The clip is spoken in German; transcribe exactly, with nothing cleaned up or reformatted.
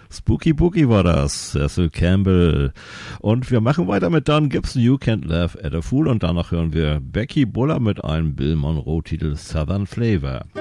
Spooky Boogie war das, Cecil Campbell. Und wir machen weiter mit Don Gibson, You Can't Laugh at a Fool. Und danach hören wir Becky Buller mit einem Bill Monroe-Titel Southern Flavor.